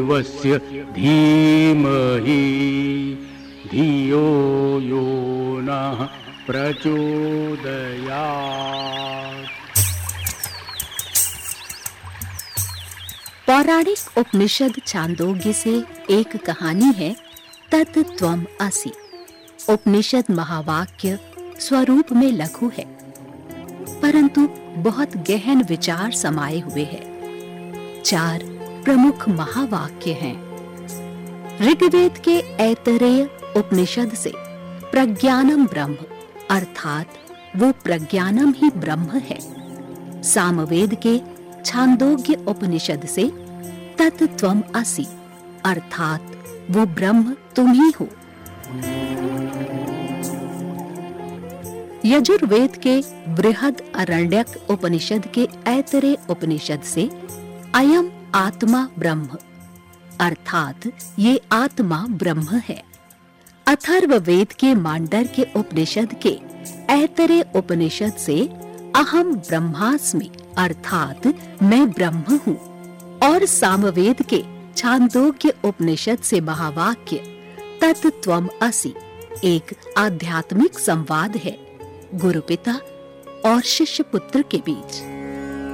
वस्य धीमहि धियो यो नः प्रचोदयात्। पौराणिक उपनिषद छांदोग्य से एक कहानी है, तत् त्वम् असि। उपनिषद महावाक्य स्वरूप में लघु है, परंतु बहुत गहन विचार समाये हुए हैं। 4 प्रमुख महावाक्य हैं। ऋग्वेद के ऐतरेय उपनिषद से प्रज्ञानम ब्रह्म अर्थात वो प्रज्ञानम ही ब्रह्म है। सामवेद के छांदोग्य उपनिषद से तत् त्वम् असि अर्थात वो ब्रह्म तुम ही हो। यजुर्वेद के बृहद अरण्यक उपनिषद के ऐतरेय उपनिषद से अयम आत्मा ब्रह्म अर्थात ये आत्मा ब्रह्म है। अथर्ववेद के मांडर उपनिषद के ऐतरेय उपनिषद से अहम ब्रह्मास्मि अर्थात मैं ब्रह्म हूँ। और सामवेद के छांदोग्य उपनिषद से महावाक्य तत् त्वम् असि एक आध्यात्मिक संवाद है, गुरु पिता और शिष्य पुत्र के बीच।